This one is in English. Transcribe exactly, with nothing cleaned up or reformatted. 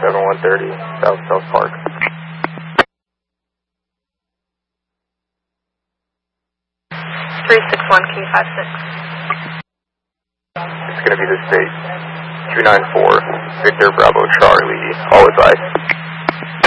seven one thirty, South South Park. three six one K five six. It's going to be the state. two nine four, Victor Bravo Charlie, all advice.